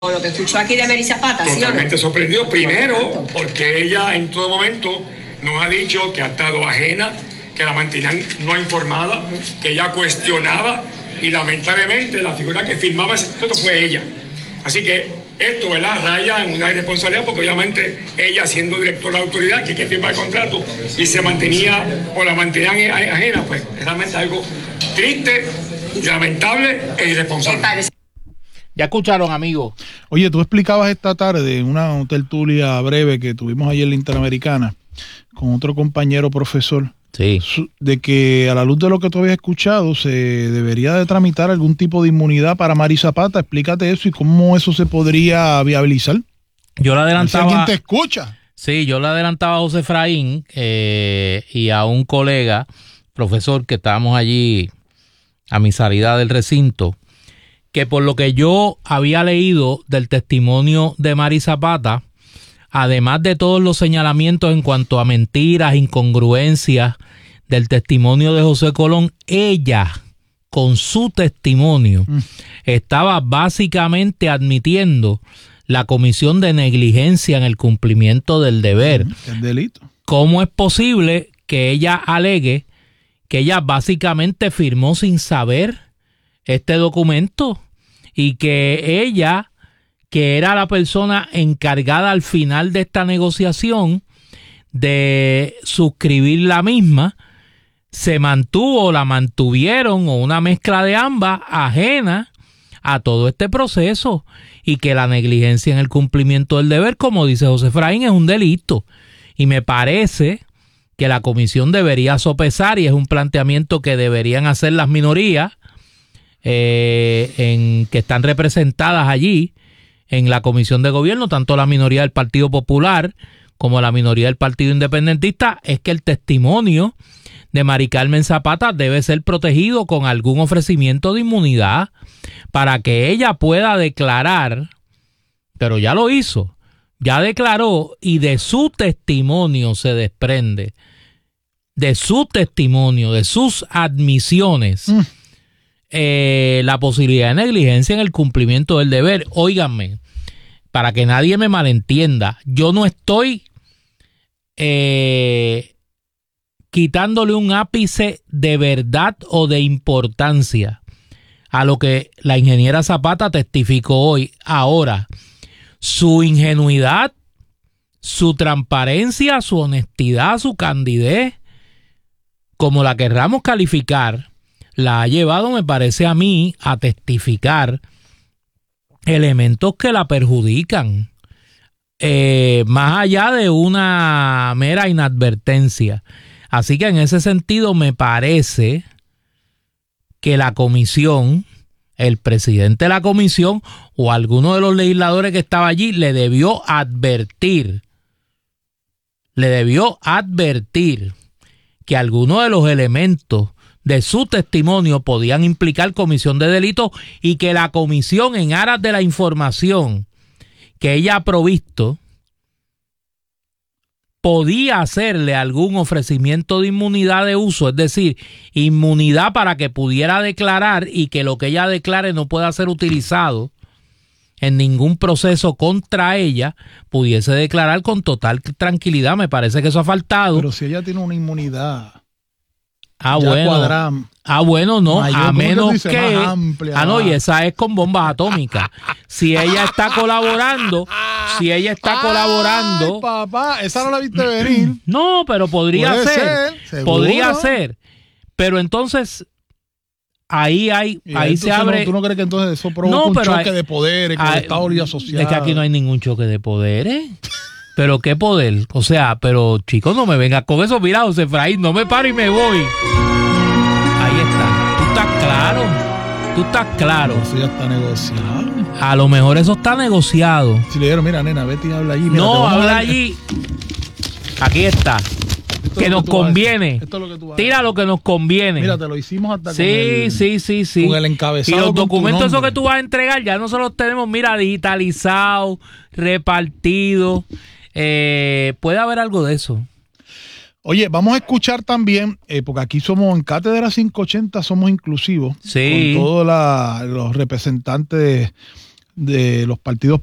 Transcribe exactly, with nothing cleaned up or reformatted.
Lo que escuchó aquí de Mary Zapata, ¿sí o no? Totalmente sorprendido, primero porque ella en todo momento nos ha dicho que ha estado ajena, que la mantenían no informada, que ella cuestionaba y lamentablemente la figura que firmaba ese texto fue ella. Así que esto, ¿verdad?, raya en una irresponsabilidad porque obviamente ella, siendo directora de autoridad, que, que firma el contrato y se mantenía o la mantenían ajena, pues es realmente algo triste, lamentable e irresponsable. Ya escucharon, amigos. Oye, tú explicabas esta tarde en una tertulia breve que tuvimos ayer en la Interamericana con otro compañero profesor, sí, de que a la luz de lo que tú habías escuchado se debería de tramitar algún tipo de inmunidad para Mary Zapata. Explícate eso y cómo eso se podría viabilizar. Yo le adelantaba... ¿Alguien te escucha? Sí, yo le adelantaba a José Efraín eh, y a un colega, profesor, que estábamos allí a mi salida del recinto, que por lo que yo había leído del testimonio de Mary Zapata, además de todos los señalamientos en cuanto a mentiras, incongruencias del testimonio de José Colón, ella, con su testimonio, mm. estaba básicamente admitiendo la comisión de negligencia en el cumplimiento del deber. El delito. ¿Cómo es posible que ella alegue que ella básicamente firmó sin saber este documento y que ella, que era la persona encargada al final de esta negociación de suscribir la misma, se mantuvo o la mantuvieron o una mezcla de ambas ajena a todo este proceso y que la negligencia en el cumplimiento del deber, como dice José Efraín, es un delito? Y me parece que la comisión debería sopesar, y es un planteamiento que deberían hacer las minorías eh, en que están representadas allí en la comisión de gobierno, tanto la minoría del Partido Popular como la minoría del Partido Independentista, es que el testimonio de Mary Carmen Zapata debe ser protegido con algún ofrecimiento de inmunidad para que ella pueda declarar, pero ya lo hizo, ya declaró, y de su testimonio se desprende, de su testimonio, de sus admisiones, mm. eh, la posibilidad de negligencia en el cumplimiento del deber. Óiganme, para que nadie me malentienda, yo no estoy eh, quitándole un ápice de verdad o de importancia a lo que la ingeniera Zapata testificó hoy. Ahora, su ingenuidad, su transparencia, su honestidad, su candidez, como la querramos calificar, la ha llevado, me parece a mí, a testificar elementos que la perjudican, eh, más allá de una mera inadvertencia. Así que en ese sentido me parece que la comisión, el presidente de la comisión o alguno de los legisladores que estaba allí le debió advertir, le debió advertir que algunos de los elementos de su testimonio podían implicar comisión de delitos y que la comisión, en aras de la información que ella ha provisto, podía hacerle algún ofrecimiento de inmunidad de uso, es decir, inmunidad para que pudiera declarar y que lo que ella declare no pueda ser utilizado en ningún proceso contra ella, pudiese declarar con total tranquilidad. Me parece que eso ha faltado. Pero si ella tiene una inmunidad ah bueno cuadram, ah bueno no mayor, a menos que, que amplia, ah no y esa es con bombas atómicas. Si ella está colaborando si ella está ay, colaborando papá, esa no la viste venir. No, pero podría Puede ser, ser podría ser, pero entonces ahí hay y ahí se abre. No, ¿tú no crees que entonces eso provoca no, un choque hay, de poderes con hay, el Estado Libre Asociado? Es que aquí no hay ningún choque de poderes. Pero qué poder, o sea, pero chicos, no me vengas con eso. Mira, José Efraín, no me paro y me voy. Ahí está, tú estás claro, tú estás claro. Eso ya está negociado. A lo mejor eso está negociado. Si le dijeron, mira, nena, vete y habla allí. Mira, no, habla allí. Aquí está. Esto que nos que conviene. Esto es lo que tú Tira lo que nos conviene. Mira, te lo hicimos hasta sí, con el, sí, sí, sí. con el encabezado. Y los documentos esos que tú vas a entregar, ya nosotros los tenemos, mira, digitalizados, repartidos. Eh, puede haber algo de eso. Oye, vamos a escuchar también, eh, porque aquí somos en Cátedra quinientos ochenta, somos inclusivos. Sí. Con todos la, los representantes de los partidos